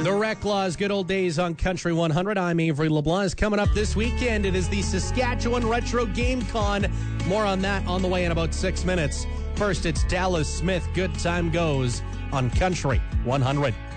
The Reclaws, good old days on Country 100. I'm Avery LeBlanc. Coming up this weekend, it is the Saskatchewan Retro Game Con. More on that on the way in about 6 minutes. First, it's Dallas Smith. Good Time Goes on Country 100.